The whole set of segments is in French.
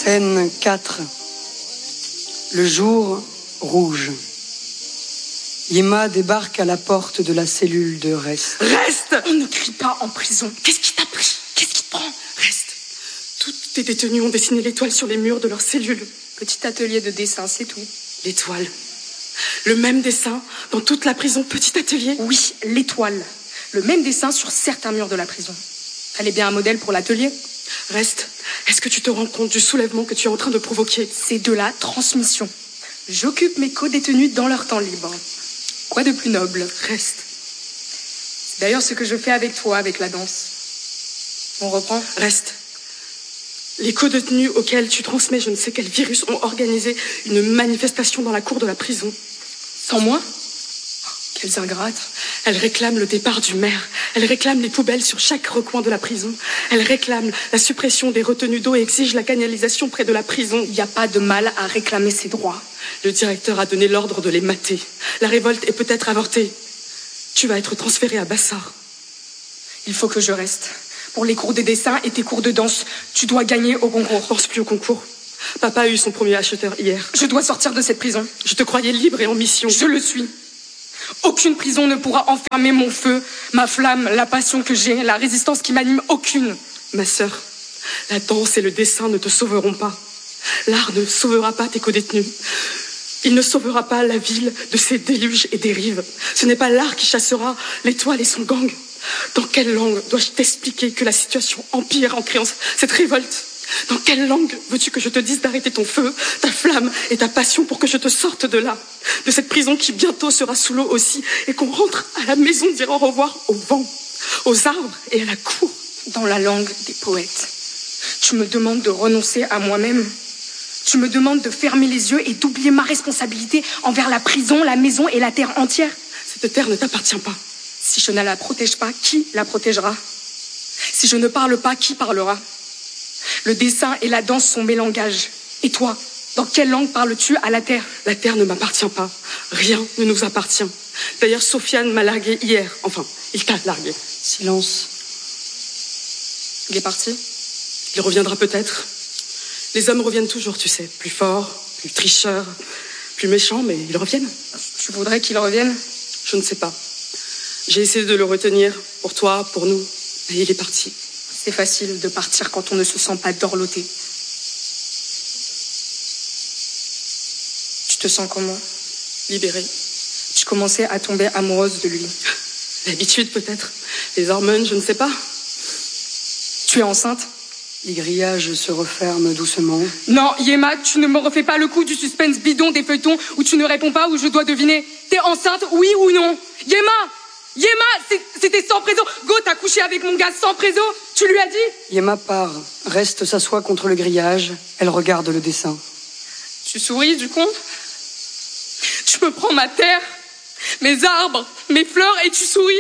Scène 4. Le jour rouge. Yema débarque à la porte de la cellule de Reste. Reste! On ne crie pas en prison. Qu'est-ce qui t'a pris? Qu'est-ce qui te prend? Reste. Tous tes détenus ont dessiné l'étoile sur les murs de leur cellule. Petit atelier de dessin, c'est tout. L'étoile. Le même dessin dans toute la prison, petit atelier. Oui, l'étoile. Le même dessin sur certains murs de la prison. Fallait bien un modèle pour l'atelier. Reste. Est-ce que tu te rends compte du soulèvement que tu es en train de provoquer? C'est de la transmission. J'occupe mes co-détenus dans leur temps libre. Quoi de plus noble? Reste. C'est d'ailleurs ce que je fais avec toi, avec la danse. On reprend? Reste. Les co-détenus auxquels tu transmets je ne sais quel virus ont organisé une manifestation dans la cour de la prison. Sans moi? Quelles ingrates. Elles réclament le départ du maire. Elles réclament les poubelles sur chaque recoin de la prison. Elles réclament la suppression des retenues d'eau et exigent la canalisation près de la prison. Il n'y a pas de mal à réclamer ses droits. Le directeur a donné l'ordre de les mater. La révolte est peut-être avortée. Tu vas être transféré à Bassard. Il faut que je reste. Pour les cours de dessin et tes cours de danse, tu dois gagner au concours. Pense plus au concours. Papa a eu son premier acheteur hier. Je dois sortir de cette prison. Je te croyais libre et en mission. Je le suis. Aucune prison ne pourra enfermer mon feu, ma flamme, la passion que j'ai, la résistance qui m'anime, aucune. Ma sœur, la danse et le dessin ne te sauveront pas. L'art ne sauvera pas tes co-détenus. Il ne sauvera pas la ville de ses déluges et dérives. Ce n'est pas l'art qui chassera l'étoile et son gang. Dans quelle langue dois-je t'expliquer que la situation empire en créant cette révolte? Dans quelle langue veux-tu que je te dise d'arrêter ton feu, ta flamme et ta passion pour que je te sorte de là, de cette prison qui bientôt sera sous l'eau aussi, et qu'on rentre à la maison dire au revoir au vent, aux arbres et à la cour? Dans la langue des poètes, tu me demandes de renoncer à moi-même. Tu me demandes de fermer les yeux et d'oublier ma responsabilité envers la prison, la maison et la terre entière. Cette terre ne t'appartient pas. Si je ne la protège pas, qui la protégera? Si je ne parle pas, qui parlera? Le dessin et la danse sont mes langages. Et toi, dans quelle langue parles-tu à la terre? La terre ne m'appartient pas. Rien ne nous appartient. D'ailleurs, Sofiane m'a largué hier. Enfin, il t'a largué. Silence. Il est parti? Il reviendra peut-être. Les hommes reviennent toujours, tu sais. Plus forts, plus tricheurs, plus méchants, mais ils reviennent. Tu voudrais qu'il revienne? Je ne sais pas. J'ai essayé de le retenir, pour toi, pour nous, et il est parti. C'est facile de partir quand on ne se sent pas dorloté. Tu te sens comment? Libérée. Tu commençais à tomber amoureuse de lui. L'habitude peut-être. Les hormones, je ne sais pas. Tu es enceinte? Les grillages se referment doucement. Non, Yema, tu ne me refais pas le coup du suspense bidon des feuilletons où tu ne réponds pas, où je dois deviner. T'es enceinte, oui ou non? Yema, c'était sans préso. Go, t'as couché avec mon gars sans préso. Tu lui as dit? Yema part. Reste s'assoit contre le grillage. Elle regarde le dessin. Tu souris, du con? Tu me prends ma terre, mes arbres, mes fleurs et tu souris?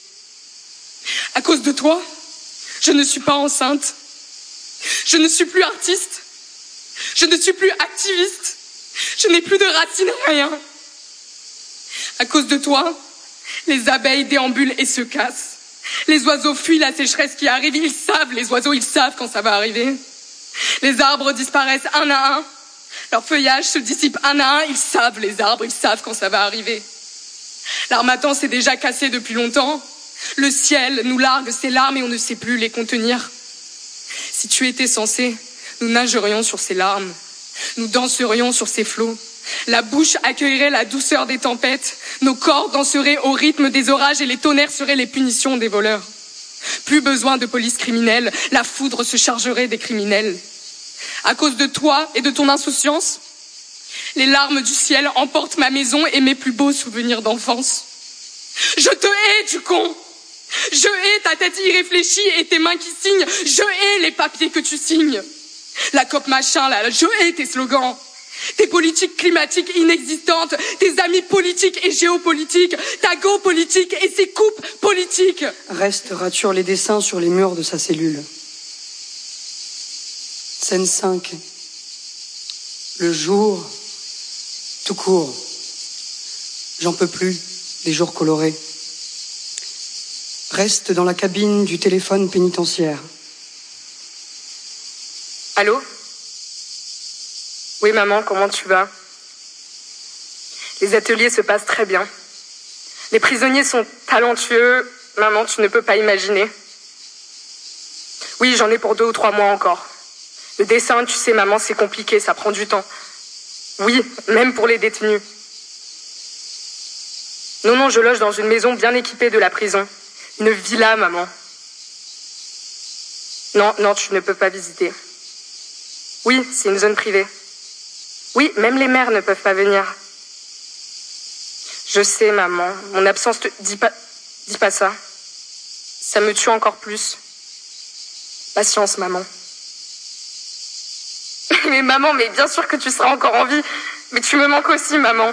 À cause de toi, je ne suis pas enceinte. Je ne suis plus artiste. Je ne suis plus activiste. Je n'ai plus de racines, rien. À cause de toi, les abeilles déambulent et se cassent. Les oiseaux fuient la sécheresse qui arrive. Ils savent, les oiseaux, ils savent quand ça va arriver. Les arbres disparaissent un à un. Leur feuillage se dissipe un à un. Ils savent, les arbres, ils savent quand ça va arriver. L'armatan s'est déjà cassé depuis longtemps. Le ciel nous largue ses larmes et on ne sait plus les contenir. Si tu étais censé, nous nagerions sur ces larmes. Nous danserions sur ces flots. La bouche accueillerait la douceur des tempêtes. Nos corps danseraient au rythme des orages et les tonnerres seraient les punitions des voleurs. Plus besoin de police criminelle, la foudre se chargerait des criminels. À cause de toi et de ton insouciance, les larmes du ciel emportent ma maison et mes plus beaux souvenirs d'enfance. Je te hais, du con! Je hais ta tête irréfléchie et tes mains qui signent. Je hais les papiers que tu signes. La COP machin, là, je hais tes slogans. Tes politiques climatiques inexistantes, tes amis politiques et géopolitiques, ta go politique et ses coupes politiques. Reste rature les dessins sur les murs de sa cellule. Scène 5. Le jour, tout court. J'en peux plus, des jours colorés. Reste dans la cabine du téléphone pénitentiaire. Allô? Oui, maman, comment tu vas? Les ateliers se passent très bien. Les prisonniers sont talentueux. Maman, tu ne peux pas imaginer. Oui, j'en ai pour 2 ou 3 mois encore. Le dessin, tu sais, maman, c'est compliqué, ça prend du temps. Oui, même pour les détenus. Non, je loge dans une maison bien équipée de la prison. Une villa, maman. Non, tu ne peux pas visiter. Oui, c'est une zone privée. Oui, même les mères ne peuvent pas venir. Je sais, maman, mon absence te... Dis pas ça. Ça me tue encore plus. Patience, maman. Mais maman, mais bien sûr que tu seras encore en vie. Mais tu me manques aussi, maman.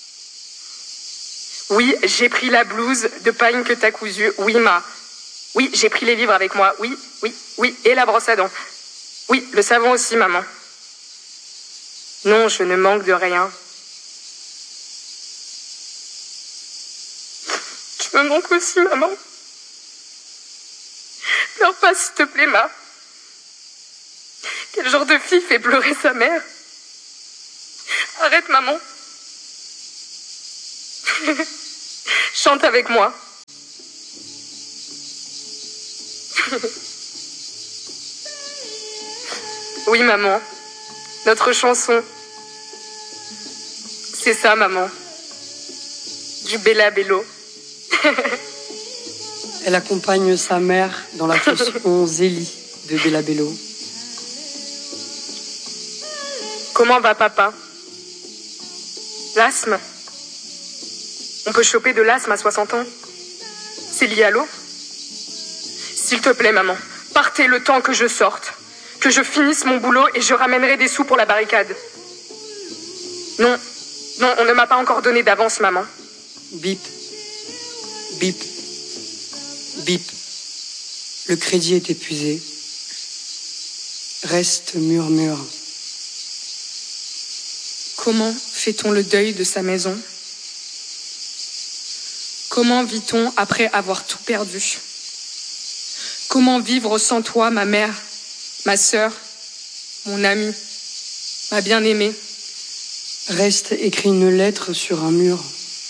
Oui, j'ai pris la blouse de pagne que t'as cousue. Oui, Oui, j'ai pris les livres avec moi. Oui. Et la brosse à dents. Oui, le savon aussi, maman. Non, je ne manque de rien. Tu me manques aussi, maman. Pleure pas, s'il te plaît, Ma. Quel genre de fille fait pleurer sa mère? Arrête, maman. Chante avec moi. Oui, maman. Notre chanson. C'est ça, maman. Du Bella Bello. Elle accompagne sa mère dans la chanson Zélie de Bella Bello. Comment va papa? L'asthme? On peut choper de l'asthme à 60 ans? C'est lié à l'eau? S'il te plaît, maman, partez le temps que je sorte, que je finisse mon boulot et je ramènerai des sous pour la barricade. Non, on ne m'a pas encore donné d'avance, maman. Bip, bip, bip. Le crédit est épuisé. Reste murmure. Comment fait-on le deuil de sa maison? Comment vit-on après avoir tout perdu? Comment vivre sans toi, ma mère, ma sœur, mon amie, ma bien-aimée? Reste écrit une lettre sur un mur.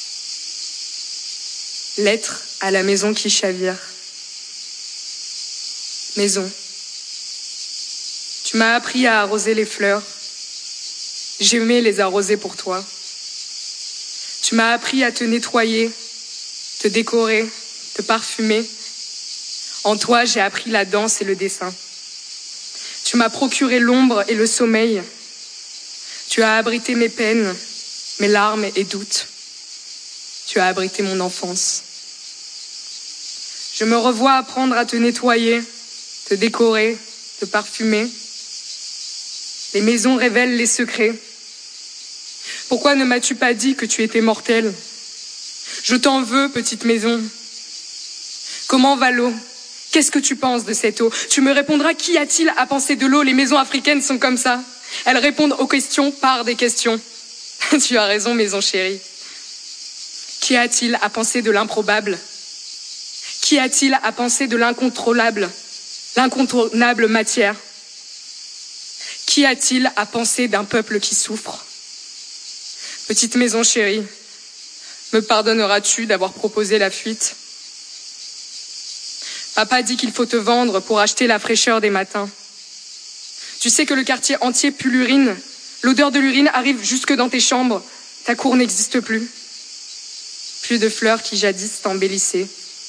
Lettre à la maison qui chavire. Maison. Tu m'as appris à arroser les fleurs. J'aimais les arroser pour toi. Tu m'as appris à te nettoyer, te décorer, te parfumer. En toi, j'ai appris la danse et le dessin. Tu m'as procuré l'ombre et le sommeil. Tu as abrité mes peines, mes larmes et doutes. Tu as abrité mon enfance. Je me revois apprendre à te nettoyer, te décorer, te parfumer. Les maisons révèlent les secrets. Pourquoi ne m'as-tu pas dit que tu étais mortelle? Je t'en veux, petite maison. Comment va l'eau? Qu'est-ce que tu penses de cette eau? Tu me répondras, qu'y a-t-il à penser de l'eau? Les maisons africaines sont comme ça. Elles répondent aux questions par des questions. Tu as raison, maison chérie. Qu'y a-t-il à penser de l'improbable? Qu'y a-t-il à penser de l'incontrôlable, l'incontournable matière? Qu'y a-t-il à penser d'un peuple qui souffre? Petite maison chérie, me pardonneras-tu d'avoir proposé la fuite? Papa dit qu'il faut te vendre pour acheter la fraîcheur des matins. Tu sais que le quartier entier pue l'urine. L'odeur de l'urine arrive jusque dans tes chambres. Ta cour n'existe plus. Plus de fleurs qui jadis t'embellissaient.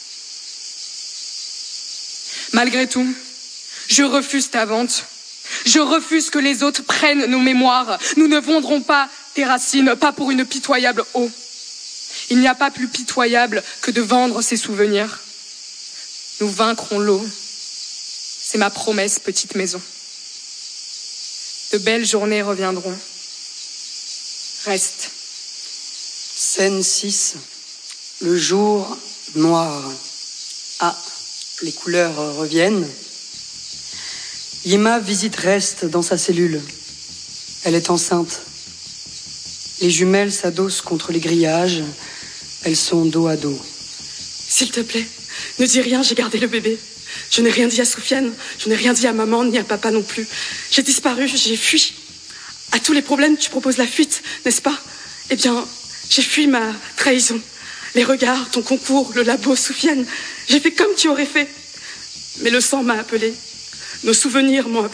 Malgré tout, je refuse ta vente. Je refuse que les autres prennent nos mémoires. Nous ne vendrons pas tes racines, pas pour une pitoyable eau. Il n'y a pas plus pitoyable que de vendre ses souvenirs. Nous vaincrons l'eau. C'est ma promesse, petite maison. De belles journées reviendront. Reste. Scène 6. Le jour noir. Ah, les couleurs reviennent. Yima visite Reste dans sa cellule. Elle est enceinte. Les jumelles s'adossent contre les grillages. Elles sont dos à dos. S'il te plaît, ne dis rien, j'ai gardé le bébé. Je n'ai rien dit à Soufiane, je n'ai rien dit à maman ni à papa non plus. J'ai disparu, j'ai fui. À tous les problèmes, tu proposes la fuite, n'est-ce pas? Eh bien, j'ai fui ma trahison. Les regards, ton concours, le labo, Soufiane. J'ai fait comme tu aurais fait. Mais le sang m'a appelé. Nos souvenirs m'ont appelé.